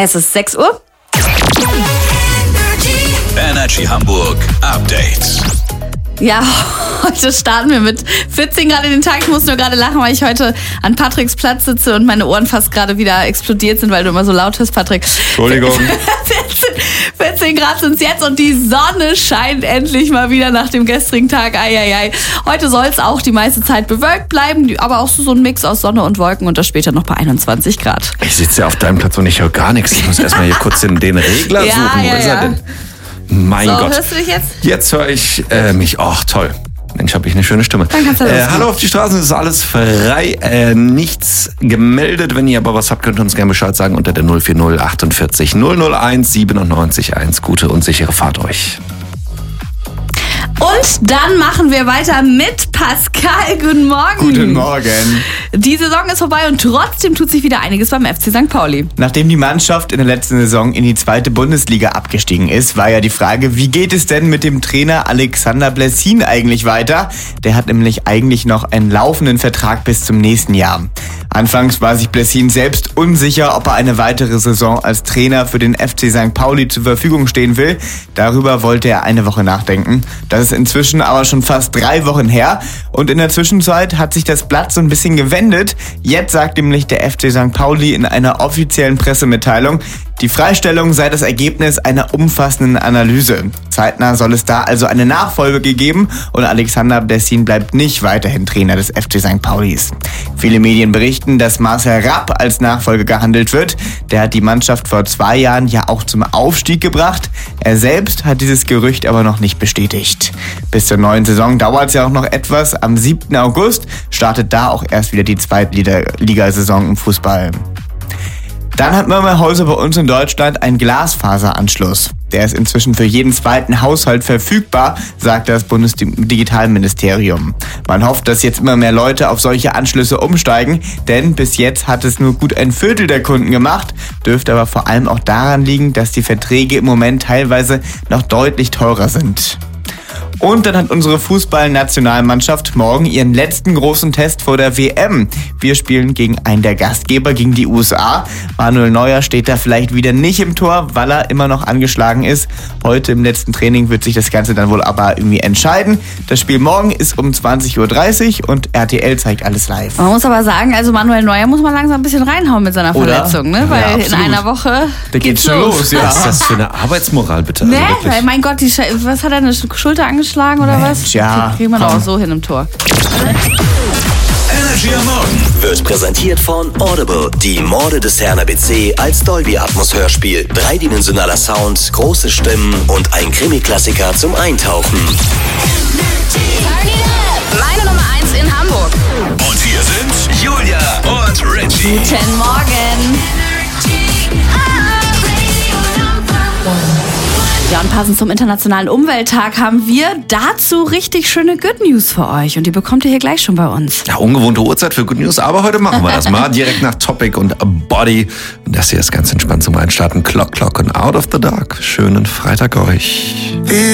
Es ist 6 Uhr. Energy Hamburg Update. Ja, heute starten wir mit 14 Grad in den Tag. Ich muss nur gerade lachen, weil ich heute an Patricks Platz sitze und meine Ohren fast gerade wieder explodiert sind, weil du immer so laut hörst, Patrick. Entschuldigung. 14 Grad sind es jetzt und die Sonne scheint endlich mal wieder nach dem gestrigen Tag. Eieiei. Heute soll es auch die meiste Zeit bewölkt bleiben, aber auch so ein Mix aus Sonne und Wolken und das später noch bei 21 Grad. Ich sitze ja auf deinem Platz und ich höre gar nichts. Ich muss erstmal hier kurz den Regler suchen. Wo ist er denn? Mein Gott. Hörst du dich jetzt? Jetzt höre ich mich. Ach, toll. Mensch, habe ich eine schöne Stimme. Dann kannst du losgehen. Hallo auf die Straßen, es ist alles frei. Nichts gemeldet. Wenn ihr aber was habt, könnt ihr uns gerne Bescheid sagen unter der 040 48 001 97 1. Gute und sichere Fahrt euch. Und dann machen wir weiter mit Pascal. Guten Morgen. Guten Morgen. Die Saison ist vorbei und trotzdem tut sich wieder einiges beim FC St. Pauli. Nachdem die Mannschaft in der letzten Saison in die 2. Bundesliga abgestiegen ist, war ja die Frage, wie geht es denn mit dem Trainer Alexander Blessin eigentlich weiter? Der hat nämlich eigentlich noch einen laufenden Vertrag bis zum nächsten Jahr. Anfangs war sich Blessin selbst unsicher, ob er eine weitere Saison als Trainer für den FC St. Pauli zur Verfügung stehen will. Darüber wollte er eine Woche nachdenken. Das ist inzwischen aber schon fast 3 Wochen her. Und in der Zwischenzeit hat sich das Blatt so ein bisschen gewendet. Jetzt sagt nämlich der FC St. Pauli in einer offiziellen Pressemitteilung, die Freistellung sei das Ergebnis einer umfassenden Analyse. Zeitnah soll es da also eine Nachfolge geben und Alexander Blessin bleibt nicht weiterhin Trainer des FC St. Paulis. Viele Medien berichten, dass Marcel Rapp als Nachfolger gehandelt wird. Der hat die Mannschaft vor 2 Jahren ja auch zum Aufstieg gebracht. Er selbst hat dieses Gerücht aber noch nicht bestätigt. Bis zur neuen Saison dauert es ja auch noch etwas. Am 7. August startet da auch erst wieder die Zweitligasaison im Fußball. Dann hat Mömmerhäuser bei uns in Deutschland einen Glasfaseranschluss. Der ist inzwischen für jeden zweiten Haushalt verfügbar, sagt das Bundesdigitalministerium. Man hofft, dass jetzt immer mehr Leute auf solche Anschlüsse umsteigen, denn bis jetzt hat es nur gut ein Viertel der Kunden gemacht, dürfte aber vor allem auch daran liegen, dass die Verträge im Moment teilweise noch deutlich teurer sind. Und dann hat unsere Fußball-Nationalmannschaft morgen ihren letzten großen Test vor der WM. Wir spielen gegen einen der Gastgeber, gegen die USA. Manuel Neuer steht da vielleicht wieder nicht im Tor, weil er immer noch angeschlagen ist. Heute im letzten Training wird sich das Ganze dann wohl aber irgendwie entscheiden. Das Spiel morgen ist um 20.30 Uhr und RTL zeigt alles live. Man muss aber sagen, also Manuel Neuer muss mal langsam ein bisschen reinhauen mit seiner Verletzung, ne? Weil ja, in einer Woche da geht's schon los. Ja. Was ist das für eine Arbeitsmoral, bitte? Ne, Also wirklich. weil mein Gott, was hat er, eine Schulter angeschlagen oder was? ja, Kriegen wir doch komm. auch so hin im Tor. Energy am Morgen wird präsentiert von Audible. Die Morde des Herrn ABC als Dolby Atmos Hörspiel. 3-dimensionaler Sound, große Stimmen und ein Krimi-Klassiker zum Eintauchen. Meine Nummer 1 in Hamburg. Und hier sind Julia und Richie. Guten Morgen. Ja, und passend zum Internationalen Umwelttag haben wir dazu richtig schöne Good News für euch. Und die bekommt ihr hier gleich schon bei uns. Ja, ungewohnte Uhrzeit für Good News, aber heute machen wir das mal direkt nach Topic und Body. Und das hier ist ganz entspannt zum Reinstarten. Clock und Out of the Dark. Schönen Freitag euch.